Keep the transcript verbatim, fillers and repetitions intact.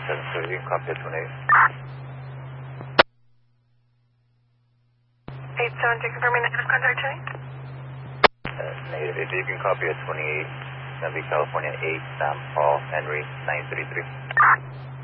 seven two, you can copy at twenty-eight. eight seven two, confirming negative contact tonight. Uh, negative eight, you can copy at twenty-eight. That'll be California eight, Sam Paul Henry nine three three.